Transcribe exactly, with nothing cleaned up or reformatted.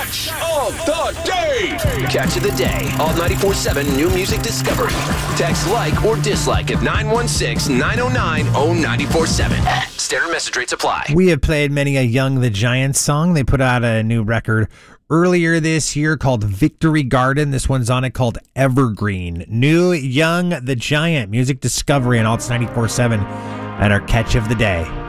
Catch of the Day. Catch of the Day. All ninety-four point seven New Music Discovery. Text like or dislike at nine one six, nine oh nine, oh nine four seven. Standard message rates apply. We have played many a Young the Giant song. They put out a new record earlier this year called Victory Garden. This one's on it called Evergreen. New Young the Giant Music Discovery on Alts ninety-four point seven and our Catch of the Day.